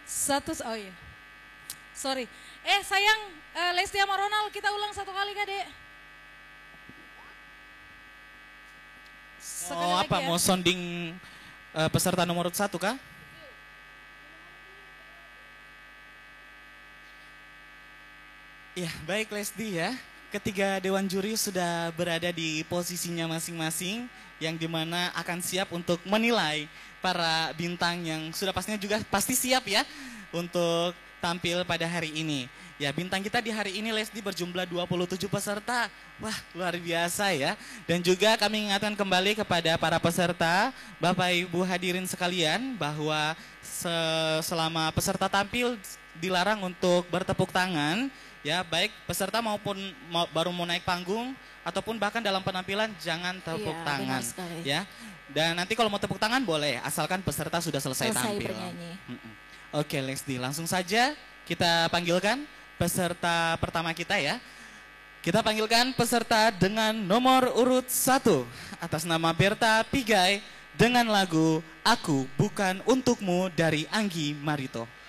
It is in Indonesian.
Oh iya. Sorry. Sayang, Lesti sama Ronald kita ulang satu kali Kak, Dek. Mau apa? Ya. Mau sounding peserta nomor 1 kah? Ya, baik Lesti ya. Ketiga dewan juri sudah berada di posisinya masing-masing yang dimana akan siap untuk menilai para bintang yang sudah pastinya juga pasti siap ya untuk tampil pada hari ini. Ya, bintang kita di hari ini Lesti berjumlah 27 peserta. Wah, luar biasa ya. Dan juga kami ingatkan kembali kepada para peserta, Bapak Ibu hadirin sekalian bahwa selama peserta tampil dilarang untuk bertepuk tangan. Ya, baik peserta maupun baru mau naik panggung ataupun bahkan dalam penampilan jangan tepuk tangan ya. Dan nanti kalau mau tepuk tangan boleh asalkan peserta sudah selesai tampil. Bernyanyi. Oke, Lesti, langsung saja kita panggilkan peserta pertama kita ya. Kita panggilkan peserta dengan nomor urut 1 atas nama Berta Pigai dengan lagu Aku Bukan Untukmu dari Anggi Marito.